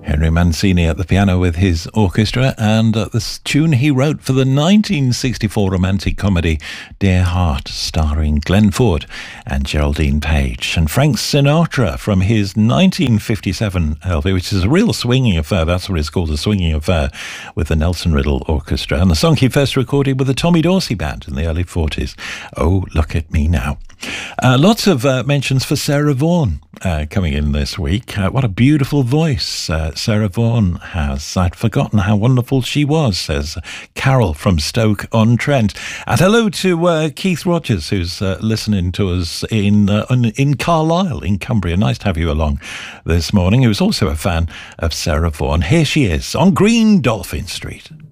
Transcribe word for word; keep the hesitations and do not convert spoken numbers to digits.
Henry Mancini at the piano with his orchestra, and uh, this tune he wrote for the nineteen sixty-four romantic comedy Dear Heart, starring Glenn Ford and Geraldine Page. And Frank Sinatra from his nineteen fifty-seven L P, which is a real swinging affair. That's what it's called, a swinging affair, with the Nelson Riddle Orchestra. And the song he first recorded with the Tommy Dorsey Band in the early forties. Oh, Look at Me Now. Uh, lots of uh, mentions for Sarah Vaughan uh, coming in this week. Uh, what a beautiful voice uh, Sarah Vaughan has. I'd forgotten how wonderful she was, says Carol from Stoke-on-Trent. And hello to uh, Keith Rogers, who's uh, listening to us in, uh, in Carlisle, in Cumbria. Nice to have you along this morning. He was also a fan of Sarah Vaughan. Here she is on Green Dolphin Street.